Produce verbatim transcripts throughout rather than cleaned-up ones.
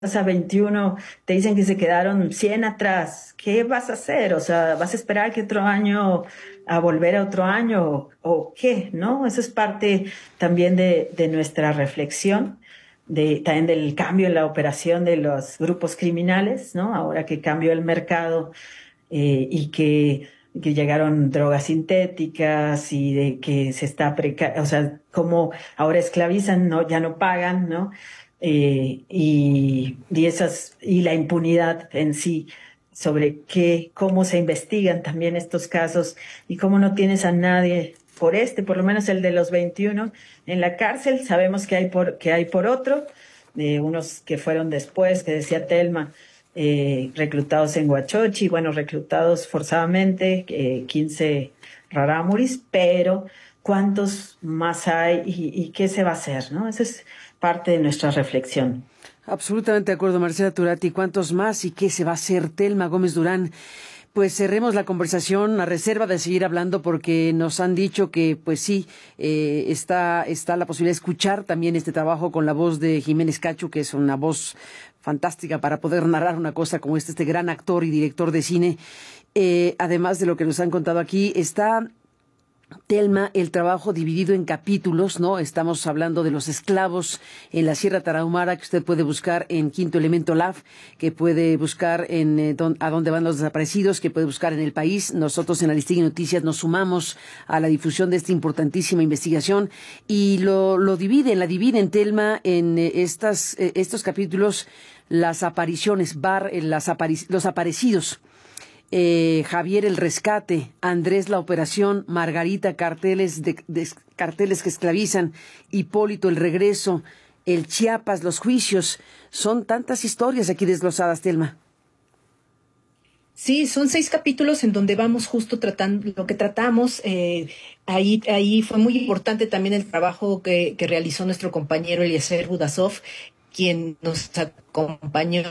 a veintiuno, te dicen que se quedaron cien atrás. ¿Qué vas a hacer? O sea, ¿vas a esperar que otro año, a volver a otro año o, o qué? ¿No? Eso es parte también de, de nuestra reflexión, de, también del cambio en la operación de los grupos criminales, ¿no? Ahora que cambió el mercado eh, y que, que llegaron drogas sintéticas y de que se está preca o sea, como ahora esclavizan, no, ya no pagan, ¿no? Eh, y, y esas, y la impunidad en sí, sobre qué, cómo se investigan también estos casos y cómo no tienes a nadie por este, por lo menos el de los veintiuno, en la cárcel. Sabemos que hay por, que hay por otro, de unos que fueron después, que decía Telma, eh, reclutados en Huachochi, bueno, reclutados forzadamente, eh, quince rarámuris, pero ¿cuántos más hay y, y qué se va a hacer? ¿No? Esa es parte de nuestra reflexión. Absolutamente de acuerdo, Marcela Turati. ¿Cuántos más y qué se va a hacer? Telma Gómez Durán. Pues cerremos la conversación a reserva de seguir hablando porque nos han dicho que, pues sí, eh, está, está la posibilidad de escuchar también este trabajo con la voz de Jiménez Cacho, que es una voz fantástica para poder narrar una cosa como esta, este gran actor y director de cine. Eh, además de lo que nos han contado aquí, está Telma, el trabajo dividido en capítulos, ¿no? Estamos hablando de los esclavos en la Sierra Tarahumara, que usted puede buscar en Quinto Elemento Lab, que puede buscar en eh, don, A dónde van los desaparecidos, que puede buscar en El País. Nosotros en Aristegui Noticias nos sumamos a la difusión de esta importantísima investigación y lo, lo dividen, la dividen, Telma, en eh, estas, eh, estos capítulos, las apariciones, bar, eh, las apari los aparecidos. Eh, Javier el rescate, Andrés la operación, Margarita carteles de, de carteles que esclavizan, Hipólito el regreso, el Chiapas, los juicios. Son tantas historias aquí desglosadas, Telma. Sí, son seis capítulos en donde vamos justo tratando lo que tratamos. Eh, ahí, ahí fue muy importante también el trabajo que, que realizó nuestro compañero Eliezer Budasov, quien nos acompañó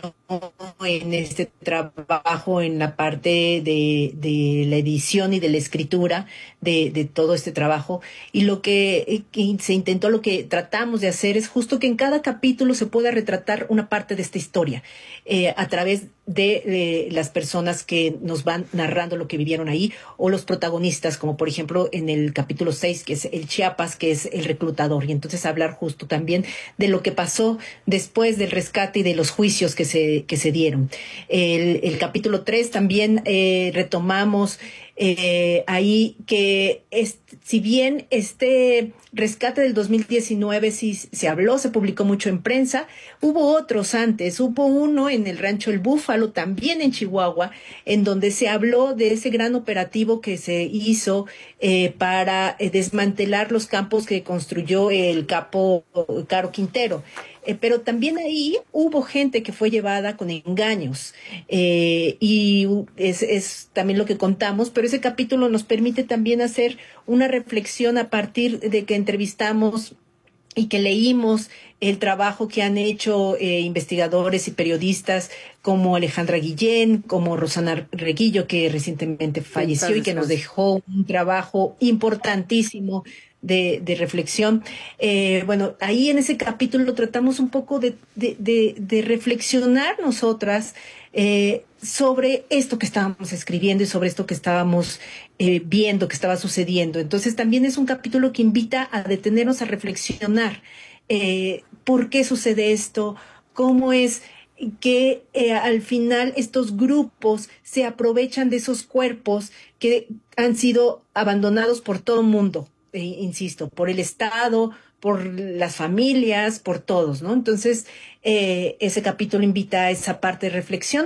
en este trabajo en la parte de, de la edición y de la escritura de, de todo este trabajo. Y lo que, que se intentó, lo que tratamos de hacer es justo que en cada capítulo se pueda retratar una parte de esta historia eh, a través de, de las personas que nos van narrando lo que vivieron ahí, o los protagonistas, como por ejemplo en el capítulo seis, que es el Chiapas, que es el reclutador, y entonces hablar justo también de lo que pasó después del rescate y de los juicios que se, que se dieron. El, el capítulo tres también eh, retomamos eh, ahí que es, si bien este rescate del dos mil diecinueve sí se habló, se publicó mucho en prensa, hubo otros antes, hubo uno en el Rancho El Búfalo, también en Chihuahua, en donde se habló de ese gran operativo que se hizo eh, para eh, desmantelar los campos que construyó el capo Caro Quintero. Eh, pero también ahí hubo gente que fue llevada con engaños eh, y es, es también lo que contamos, pero ese capítulo nos permite también hacer una reflexión a partir de que entrevistamos y que leímos el trabajo que han hecho eh, investigadores y periodistas como Alejandra Guillén, como Rosana Reguillo, que recientemente falleció y que nos dejó un trabajo importantísimo de, de reflexión. Eh, bueno, ahí en ese capítulo tratamos un poco de, de, de, de reflexionar nosotras eh, sobre esto que estábamos escribiendo y sobre esto que estábamos eh, viendo, que estaba sucediendo. Entonces también es un capítulo que invita a detenernos a reflexionar eh, por qué sucede esto, cómo es que eh, al final estos grupos se aprovechan de esos cuerpos que han sido abandonados por todo el mundo. Eh, insisto, por el Estado, por las familias, por todos, ¿no? Entonces, eh, ese capítulo invita a esa parte de reflexión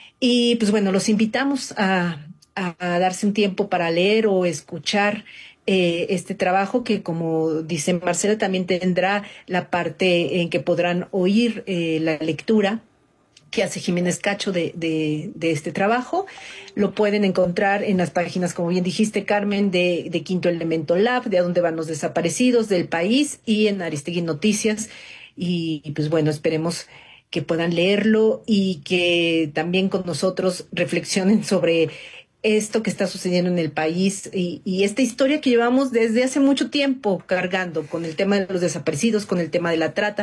y, pues bueno, los invitamos a, a, a darse un tiempo para leer o escuchar eh, este trabajo que, como dice Marcela, también tendrá la parte en que podrán oír eh, la lectura que hace Jiménez Cacho de, de, de este trabajo. Lo pueden encontrar en las páginas, como bien dijiste, Carmen, de, de Quinto Elemento Lab, de A dónde van los desaparecidos, del País y en Aristegui Noticias. Y, y pues bueno, esperemos que puedan leerlo y que también con nosotros reflexionen sobre esto que está sucediendo en el país y, y esta historia que llevamos desde hace mucho tiempo cargando con el tema de los desaparecidos, con el tema de la trata,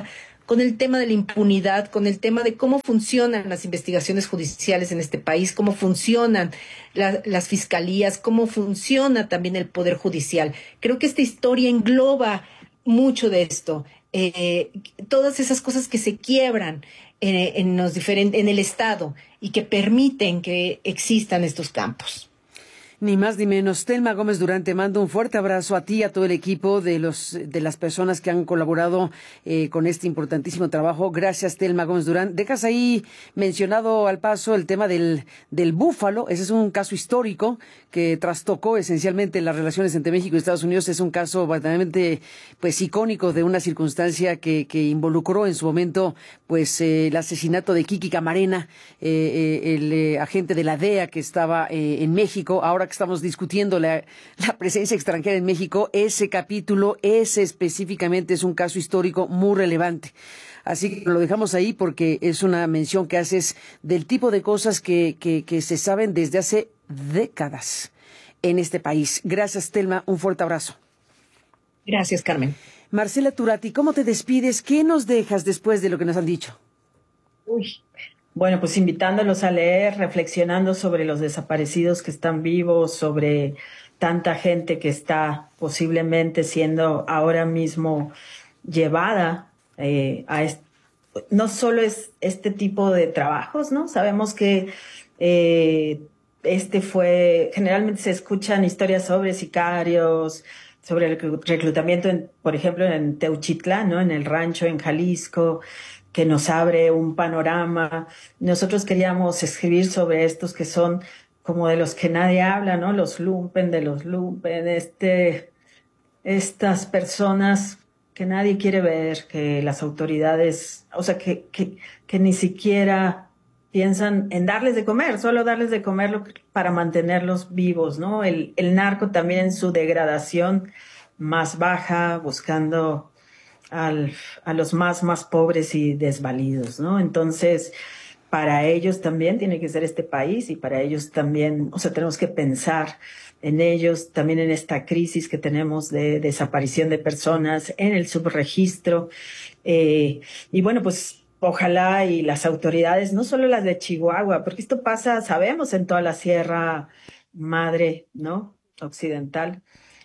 con el tema de la impunidad, con el tema de cómo funcionan las investigaciones judiciales en este país, cómo funcionan la, las fiscalías, cómo funciona también el Poder Judicial. Creo que esta historia engloba mucho de esto, eh, todas esas cosas que se quiebran en, en, los diferentes, en el Estado y que permiten que existan estos campos. Ni más ni menos. Thelma Gómez Durán, te mando un fuerte abrazo a ti y a todo el equipo de los de las personas que han colaborado eh, con este importantísimo trabajo. Gracias, Thelma Gómez Durán. Dejas ahí mencionado al paso el tema del, del búfalo. Ese es un caso histórico que trastocó esencialmente las relaciones entre México y Estados Unidos. Es un caso verdaderamente pues icónico de una circunstancia que, que involucró en su momento pues eh, el asesinato de Kiki Camarena, eh, eh, el eh, agente de la D E A que estaba eh, en México. Ahora que estamos discutiendo la, la presencia extranjera en México, ese capítulo, ese específicamente es un caso histórico muy relevante. Así que lo dejamos ahí porque es una mención que haces del tipo de cosas que, que, que se saben desde hace décadas en este país. Gracias, Thelma. Un fuerte abrazo. Gracias, Carmen. Marcela Turati, ¿cómo te despides? ¿Qué nos dejas después de lo que nos han dicho? Uy. Bueno, pues invitándolos a leer, reflexionando sobre los desaparecidos que están vivos, sobre tanta gente que está posiblemente siendo ahora mismo llevada eh, a est- no solo es este tipo de trabajos, ¿no? Sabemos que eh, este fue, generalmente se escuchan historias sobre sicarios, sobre el reclutamiento, en, por ejemplo, en Teuchitlán, ¿no? En el rancho en Jalisco, que nos abre un panorama. Nosotros queríamos escribir sobre estos que son como de los que nadie habla, ¿no? Los lumpen, de los lumpen, este, estas personas que nadie quiere ver, que las autoridades, o sea, que, que, que ni siquiera piensan en darles de comer, solo darles de comer para mantenerlos vivos, ¿no? El, el narco también en su degradación más baja, buscando al, a los más, más pobres y desvalidos, ¿no? Entonces, para ellos también tiene que ser este país y para ellos también, o sea, tenemos que pensar en ellos, también en esta crisis que tenemos de desaparición de personas, en el subregistro. Eh, y bueno, pues ojalá y las autoridades, no solo las de Chihuahua, porque esto pasa, sabemos, en toda la Sierra Madre, ¿no? Occidental.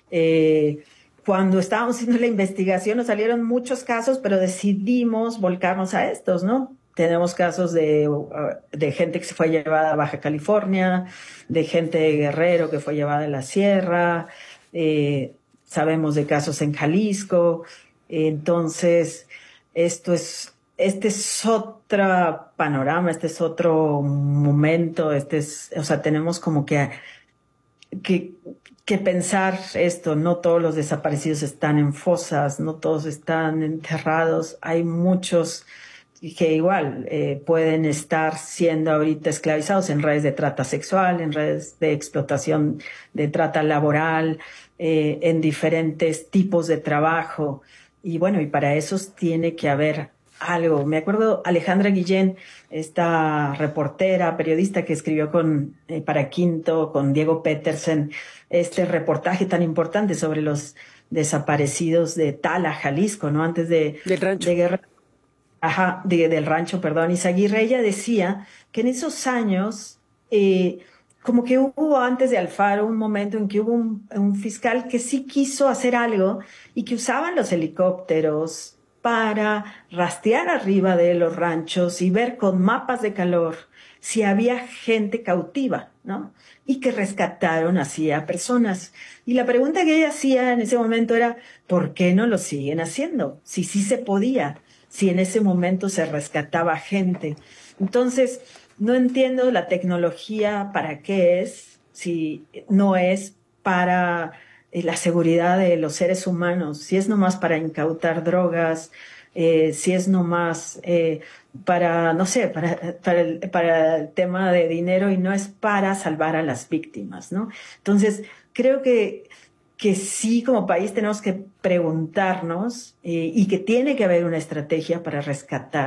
Eh, Cuando estábamos haciendo la investigación nos salieron muchos casos, pero decidimos volcarnos a estos, ¿no? Tenemos casos de, de gente que se fue llevada a Baja California, de gente de Guerrero que fue llevada a la Sierra, eh, sabemos de casos en Jalisco. Entonces, esto es, este es otro panorama, este es otro momento, este es, o sea, tenemos como que, que que pensar esto, no todos los desaparecidos están en fosas, no todos están enterrados, hay muchos que igual eh, pueden estar siendo ahorita esclavizados en redes de trata sexual, en redes de explotación, de trata laboral, eh, en diferentes tipos de trabajo. Y bueno, y para esos tiene que haber algo. Me acuerdo Alejandra Guillén, esta reportera, periodista que escribió con eh, para Quinto, con Diego Petersen, este reportaje tan importante sobre los desaparecidos de Tala, Jalisco, ¿no? Antes de, Del rancho. de guerra. Ajá, de, del rancho, perdón. Izaguirre, ella decía que en esos años, eh, como que hubo antes de Alfaro un momento en que hubo un, un fiscal que sí quiso hacer algo y que usaban los helicópteros para rastrear arriba de los ranchos y ver con mapas de calor si había gente cautiva, ¿no? Y que rescataron así a personas. Y la pregunta que ella hacía en ese momento era, ¿por qué no lo siguen haciendo? Si sí se podía, si en ese momento se rescataba gente. Entonces, no entiendo la tecnología para qué es, si no es para la seguridad de los seres humanos, si es nomás para incautar drogas, eh, si es nomás eh, para, no sé, para, para, el, para el tema de dinero y no es para salvar a las víctimas, ¿no? Entonces, creo que, que sí, como país tenemos que preguntarnos eh, y que tiene que haber una estrategia para rescatar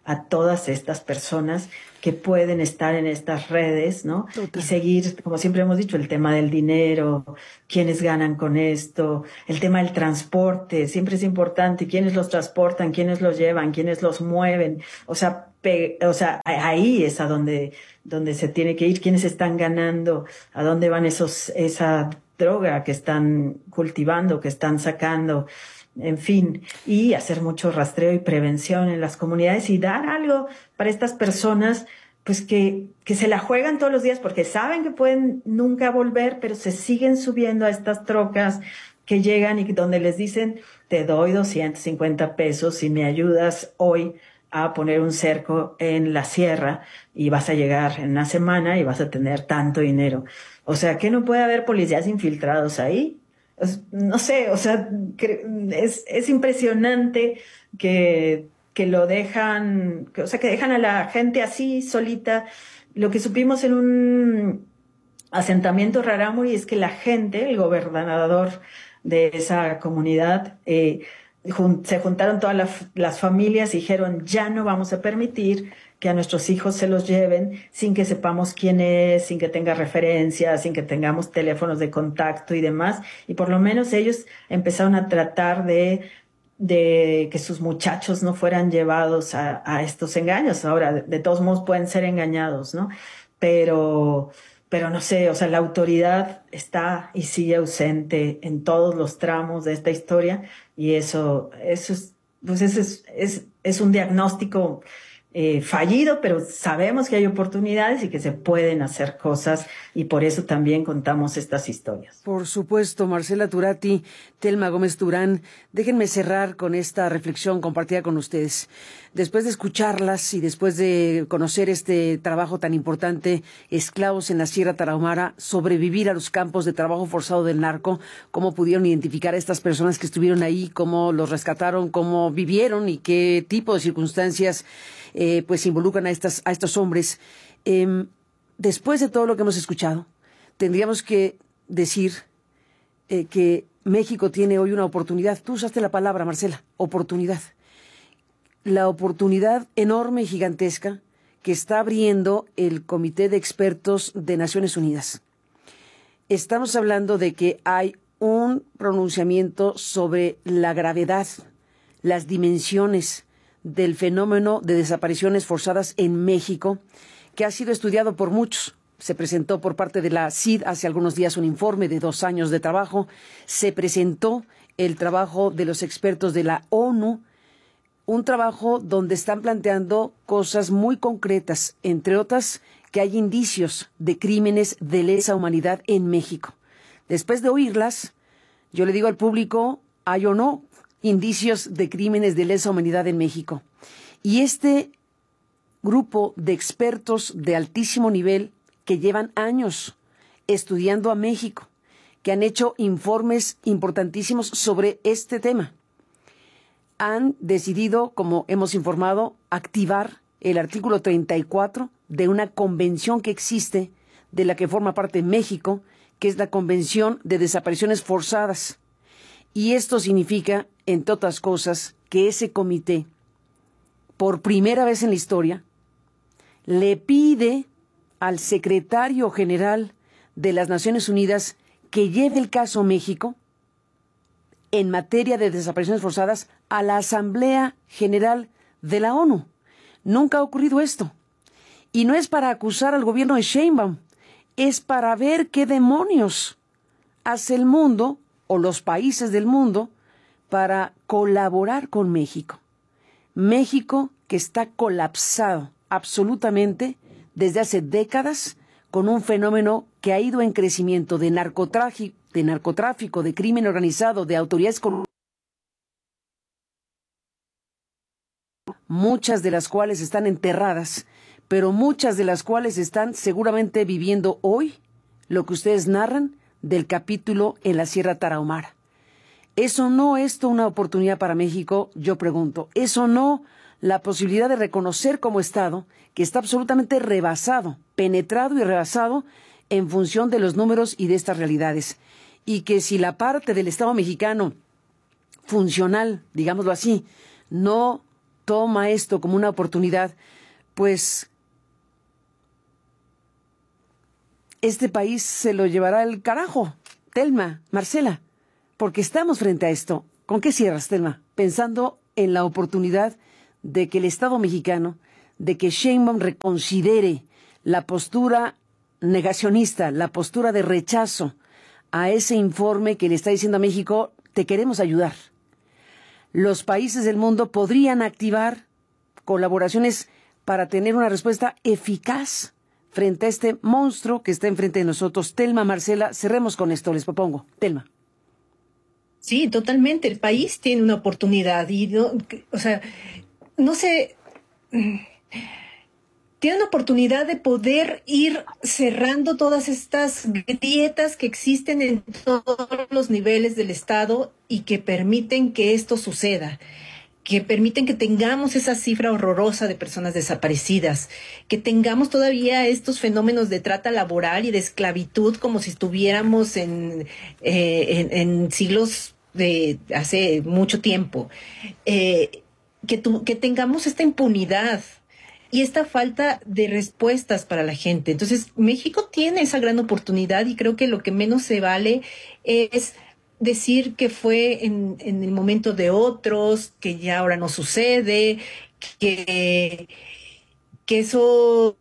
a todas estas personas que pueden estar en estas redes, ¿no? Total. Y seguir, como siempre hemos dicho, el tema del dinero, quiénes ganan con esto, el tema del transporte, siempre es importante, quiénes los transportan, quiénes los llevan, quiénes los mueven, o sea, pe- o sea, ahí es a donde, donde se tiene que ir, quiénes están ganando, a dónde van esos, esa droga que están cultivando, que están sacando, en fin, y hacer mucho rastreo y prevención en las comunidades y dar algo para estas personas, pues que, que se la juegan todos los días porque saben que pueden nunca volver, pero se siguen subiendo a estas trocas que llegan y donde les dicen, te doy doscientos cincuenta pesos si me ayudas hoy a poner un cerco en la sierra y vas a llegar en una semana y vas a tener tanto dinero. O sea, ¿que no puede haber policías infiltrados ahí? No sé, o sea, es, es impresionante que, que lo dejan, que, o sea, que dejan a la gente así solita. Lo que supimos en un asentamiento rarámuri es que la gente, el gobernador de esa comunidad, eh, jun, se juntaron todas la, las familias y dijeron, ya no vamos a permitir que a nuestros hijos se los lleven sin que sepamos quién es, sin que tenga referencias, sin que tengamos teléfonos de contacto y demás. Y por lo menos ellos empezaron a tratar de, de que sus muchachos no fueran llevados a, a estos engaños. Ahora, de, de todos modos pueden ser engañados, ¿no? Pero, pero no sé, o sea, la autoridad está y sigue ausente en todos los tramos de esta historia y eso, eso es, pues ese es, es, es un diagnóstico Eh, fallido, pero sabemos que hay oportunidades y que se pueden hacer cosas y por eso también contamos estas historias. Por supuesto, Marcela Turati, Thelma Gómez Durán, déjenme cerrar con esta reflexión compartida con ustedes. Después de escucharlas y después de conocer este trabajo tan importante, Esclavos en la Sierra Tarahumara, sobrevivir a los campos de trabajo forzado del narco, cómo pudieron identificar a estas personas que estuvieron ahí, cómo los rescataron, cómo vivieron y qué tipo de circunstancias Eh, pues involucran a estas a estos hombres. Eh, después de todo lo que hemos escuchado, tendríamos que decir eh, que México tiene hoy una oportunidad. Tú usaste la palabra, Marcela, oportunidad. La oportunidad enorme y gigantesca que está abriendo el Comité de Expertos de Naciones Unidas. Estamos hablando de que hay un pronunciamiento sobre la gravedad, las dimensiones del fenómeno de desapariciones forzadas en México, que ha sido estudiado por muchos. Se presentó por parte de la C I D hace algunos días un informe de dos años de trabajo. Se presentó el trabajo de los expertos de la ONU, un trabajo donde están planteando cosas muy concretas, entre otras, que hay indicios de crímenes de lesa humanidad en México. Después de oírlas, yo le digo al público, hay o no indicios de crímenes de lesa humanidad en México. Y este grupo de expertos de altísimo nivel que llevan años estudiando a México, que han hecho informes importantísimos sobre este tema, han decidido, como hemos informado, activar el artículo treinta y cuatro de una convención que existe, de la que forma parte México, que es la Convención de Desapariciones Forzadas. Y esto significa, entre otras cosas, que ese comité, por primera vez en la historia, le pide al secretario general de las Naciones Unidas que lleve el caso México en materia de desapariciones forzadas a la Asamblea General de la ONU. Nunca ha ocurrido esto. Y no es para acusar al gobierno de Sheinbaum, es para ver qué demonios hace el mundo o los países del mundo para colaborar con México. México que está colapsado absolutamente desde hace décadas con un fenómeno que ha ido en crecimiento de narcotráfico, de narcotráfico, de crimen organizado, de autoridades corruptas, muchas de las cuales están enterradas, pero muchas de las cuales están seguramente viviendo hoy lo que ustedes narran del capítulo en la Sierra Tarahumara. ¿Eso no es una oportunidad para México? Yo pregunto. ¿Eso no la posibilidad de reconocer como Estado que está absolutamente rebasado, penetrado y rebasado en función de los números y de estas realidades? Y que si la parte del Estado mexicano funcional, digámoslo así, no toma esto como una oportunidad, pues este país se lo llevará al carajo. Telma, Marcela, porque estamos frente a esto. ¿Con qué cierras, Telma? Pensando en la oportunidad de que el Estado mexicano, de que Sheinbaum reconsidere la postura negacionista, la postura de rechazo a ese informe que le está diciendo a México, te queremos ayudar. Los países del mundo podrían activar colaboraciones para tener una respuesta eficaz frente a este monstruo que está enfrente de nosotros. Telma, Marcela, cerremos con esto, les propongo. Telma. Sí, totalmente. El país tiene una oportunidad y, no, o sea, no sé, tiene una oportunidad de poder ir cerrando todas estas grietas que existen en todos los niveles del Estado y que permiten que esto suceda, que permiten que tengamos esa cifra horrorosa de personas desaparecidas, que tengamos todavía estos fenómenos de trata laboral y de esclavitud como si estuviéramos en, eh, en, en siglos de hace mucho tiempo, eh, que, tu, que tengamos esta impunidad y esta falta de respuestas para la gente. Entonces, México tiene esa gran oportunidad y creo que lo que menos se vale es decir que fue en, en el momento de otros, que ya ahora no sucede, que, que eso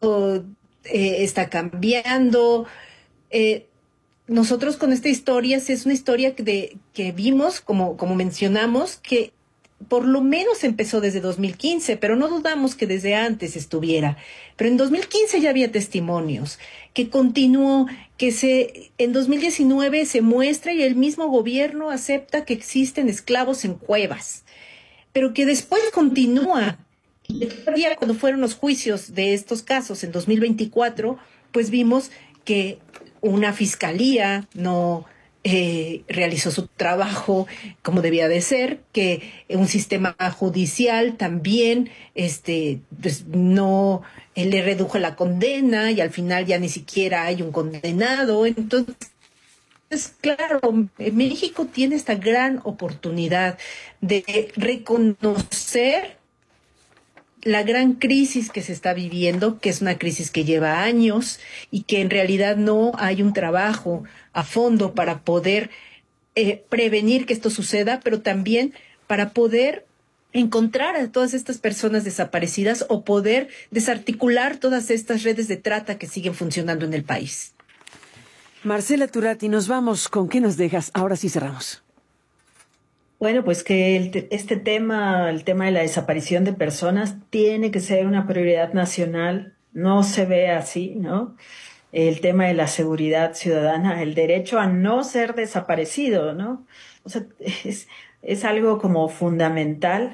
eh, está cambiando. Eh, nosotros con esta historia, es una historia que, de, que vimos, como, como mencionamos, que por lo menos empezó desde dos mil quince, pero no dudamos que desde antes estuviera. Pero en dos mil quince ya había testimonios, que continuó, que se en dos mil diecinueve se muestra y el mismo gobierno acepta que existen esclavos en cuevas, pero que después continúa. Y todavía cuando fueron los juicios de estos casos en dos mil veinticuatro, pues vimos que una fiscalía no Eh, realizó su trabajo como debía de ser, que un sistema judicial también este, pues no eh, le redujo la condena y al final ya ni siquiera hay un condenado. Entonces, claro, México tiene esta gran oportunidad de reconocer la gran crisis que se está viviendo, que es una crisis que lleva años y que en realidad no hay un trabajo a fondo para poder eh, prevenir que esto suceda, pero también para poder encontrar a todas estas personas desaparecidas o poder desarticular todas estas redes de trata que siguen funcionando en el país. Marcela Turati, nos vamos. ¿Con qué nos dejas? Ahora sí cerramos. Bueno, pues que el, este tema, el tema de la desaparición de personas, tiene que ser una prioridad nacional. No se ve así, ¿no? El tema de la seguridad ciudadana, el derecho a no ser desaparecido, ¿no? O sea, es, es algo como fundamental.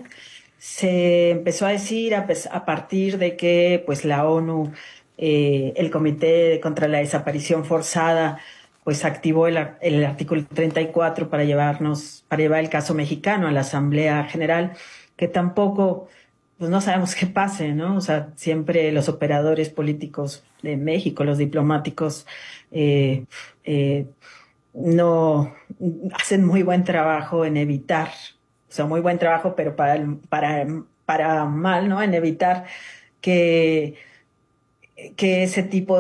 Se empezó a decir a, a partir de que, pues, la ONU, eh, el Comité contra la Desaparición Forzada, pues activó el, el artículo treinta y cuatro para llevarnos, para llevar el caso mexicano a la Asamblea General, que tampoco, pues no sabemos qué pase, ¿no? O sea, siempre los operadores políticos de México, los diplomáticos, eh, eh, no hacen muy buen trabajo en evitar, o sea, muy buen trabajo, pero para, para, para mal, ¿no? En evitar que, que ese tipo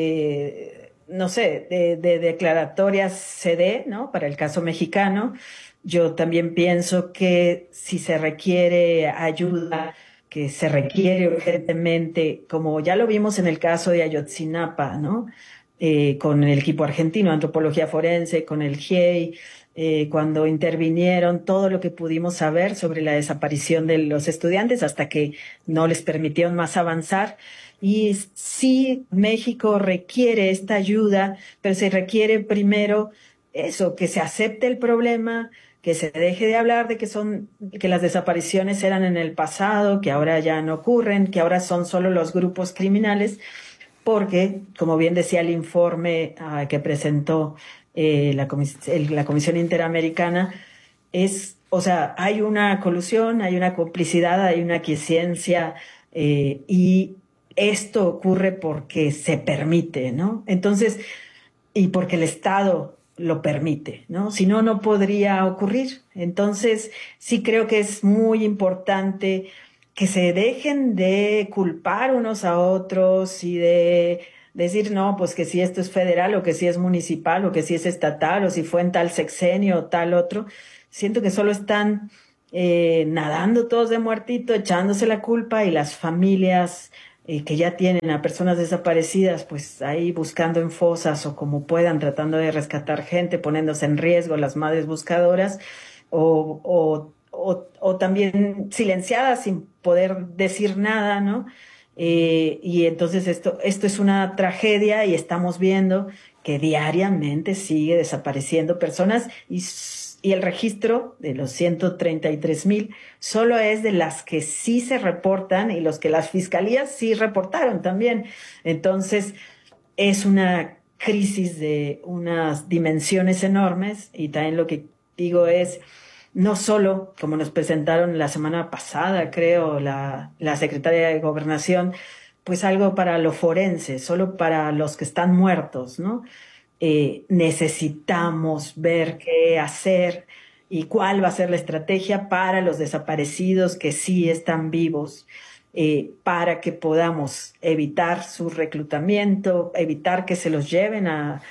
de no sé, de, de declaratorias se dé, ¿no? Para el caso mexicano. Yo también pienso que si se requiere ayuda, que se requiere urgentemente, como ya lo vimos en el caso de Ayotzinapa, ¿no? Eh, con el equipo argentino, Antropología Forense, con el G I E I, eh, cuando intervinieron, todo lo que pudimos saber sobre la desaparición de los estudiantes hasta que no les permitieron más avanzar. Y sí, México requiere esta ayuda, pero se requiere primero eso, que se acepte el problema, que se deje de hablar de que son, que las desapariciones eran en el pasado, que ahora ya no ocurren, que ahora son solo los grupos criminales, porque, como bien decía el informe uh, que presentó eh, la, comis el, la Comisión Interamericana, es, o sea, hay una colusión, hay una complicidad, hay una aquiescencia eh, y esto ocurre porque se permite, ¿no? Entonces, y porque el Estado lo permite, ¿no? Si no, no podría ocurrir. Entonces, sí creo que es muy importante que se dejen de culpar unos a otros y de decir, no, pues que si esto es federal o que si es municipal o que si es estatal o si fue en tal sexenio o tal otro. Siento que solo están eh, nadando todos de muertito, echándose la culpa y las familias eh, que ya tienen a personas desaparecidas, pues ahí buscando en fosas o como puedan, tratando de rescatar gente, poniéndose en riesgo las madres buscadoras o, o, o, o también silenciadas sin poder decir nada, ¿no? Eh, y entonces esto, esto es una tragedia y estamos viendo que diariamente sigue desapareciendo personas y, y el registro de los ciento treinta y tres mil solo es de las que sí se reportan y los que las fiscalías sí reportaron también. Entonces es una crisis de unas dimensiones enormes y también lo que digo es no solo, como nos presentaron la semana pasada, creo, la, la secretaria de Gobernación, pues algo para lo forense, solo para los que están muertos, ¿no? Eh, necesitamos ver qué hacer y cuál va a ser la estrategia para los desaparecidos que sí están vivos, eh, para que podamos evitar su reclutamiento, evitar que se los lleven a...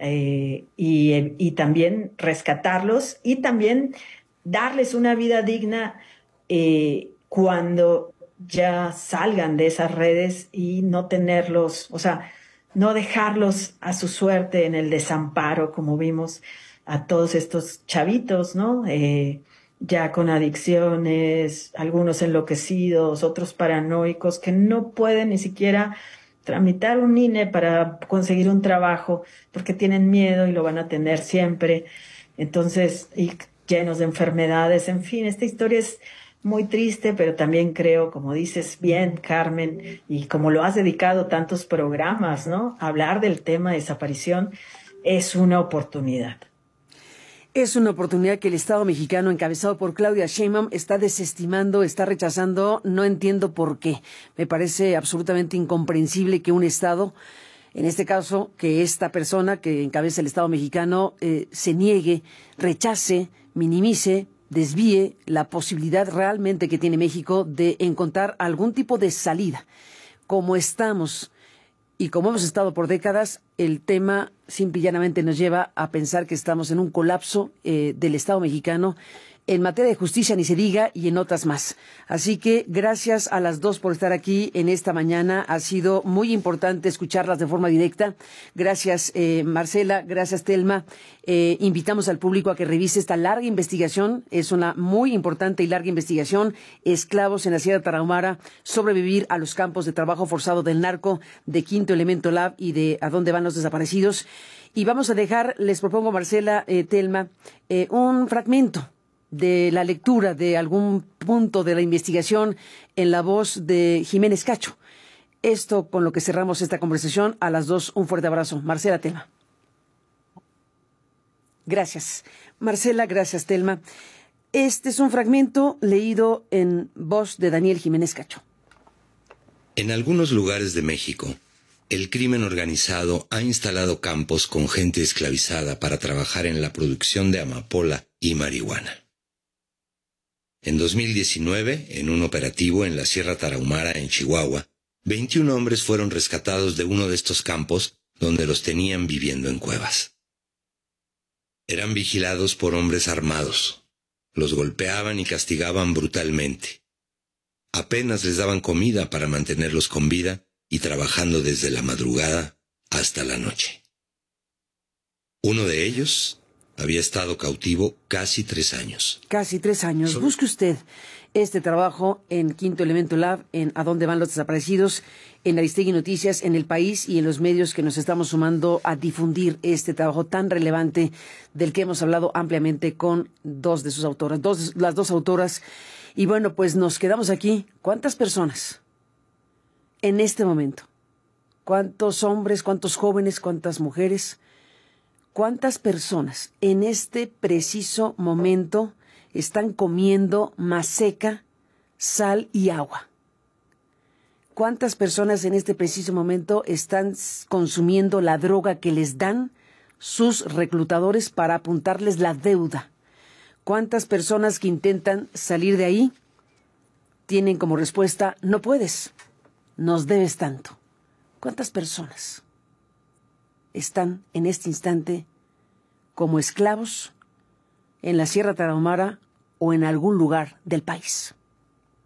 Eh, y, y también rescatarlos y también darles una vida digna eh, cuando ya salgan de esas redes y no tenerlos, o sea, no dejarlos a su suerte en el desamparo, como vimos a todos estos chavitos, ¿no? Eh, ya con adicciones, algunos enloquecidos, otros paranoicos, que no pueden ni siquiera tramitar un I N E para conseguir un trabajo porque tienen miedo y lo van a tener siempre. Entonces, y llenos de enfermedades, en fin, esta historia es muy triste, pero también creo, como dices bien, Carmen, y como lo has dedicado tantos programas, ¿no? Hablar del tema de desaparición es una oportunidad. Es una oportunidad que el Estado mexicano, encabezado por Claudia Sheinbaum, está desestimando, está rechazando. No entiendo por qué. Me parece absolutamente incomprensible que un Estado, en este caso, que esta persona que encabeza el Estado mexicano, eh, se niegue, rechace, minimice, desvíe la posibilidad realmente que tiene México de encontrar algún tipo de salida. Como estamos y como hemos estado por décadas, el tema simple y llanamente nos lleva a pensar que estamos en un colapso eh, del Estado mexicano en materia de justicia, ni se diga, y en otras más. Así que gracias a las dos por estar aquí en esta mañana. Ha sido muy importante escucharlas de forma directa. Gracias, eh, Marcela. Gracias, Telma. Eh, invitamos al público a que revise esta larga investigación. Es una muy importante y larga investigación. Esclavos en la Sierra Tarahumara, sobrevivir a los campos de trabajo forzado del narco, de Quinto Elemento Lab y de A dónde van los desaparecidos. Y vamos a dejar, les propongo, Marcela, eh, Telma, eh, un fragmento de la lectura de algún punto de la investigación en la voz de Jiménez Cacho. Esto con lo que cerramos esta conversación. A las dos, un fuerte abrazo. Marcela, Telma. Gracias. Marcela, gracias, Telma. Este es un fragmento leído en voz de Daniel Jiménez Cacho. En algunos lugares de México, el crimen organizado ha instalado campos con gente esclavizada para trabajar en la producción de amapola y marihuana. En dos mil diecinueve, en un operativo en la Sierra Tarahumara, en Chihuahua, veintiún hombres fueron rescatados de uno de estos campos donde los tenían viviendo en cuevas. Eran vigilados por hombres armados. Los golpeaban y castigaban brutalmente. Apenas les daban comida para mantenerlos con vida y trabajando desde la madrugada hasta la noche. Uno de ellos había estado cautivo casi tres años. Casi tres años. Son... Busque usted este trabajo en Quinto Elemento Lab, en A dónde van los desaparecidos, en Aristegui Noticias, en El País y en los medios que nos estamos sumando a difundir este trabajo tan relevante del que hemos hablado ampliamente con dos de sus autoras, dos, las dos autoras. Y bueno, pues nos quedamos aquí. ¿Cuántas personas en este momento? ¿Cuántos hombres, cuántos jóvenes, cuántas mujeres? ¿Cuántas personas en este preciso momento están comiendo maseca, sal y agua? ¿Cuántas personas en este preciso momento están consumiendo la droga que les dan sus reclutadores para apuntarles la deuda? ¿Cuántas personas que intentan salir de ahí tienen como respuesta: no puedes, nos debes tanto. ¿Cuántas personas están en este instante como esclavos en la Sierra Tarahumara o en algún lugar del país?